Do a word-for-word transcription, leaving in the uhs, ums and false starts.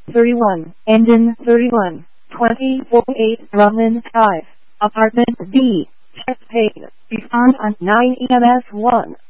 thirty-one, engine thirty-one, twenty forty-eight Drummond Drive, apartment B, check paid, be found on nine E M S one.